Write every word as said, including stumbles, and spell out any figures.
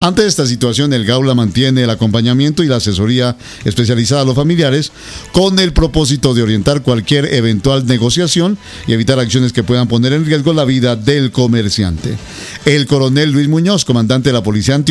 Ante esta situación, el Gaula mantiene el acompañamiento y la asesoría especializada a los familiares con el propósito de orientar cualquier eventual negociación y evitar acciones que puedan poner en riesgo la vida del comerciante. El coronel Luis Muñoz, comandante de la Policía Antioquia,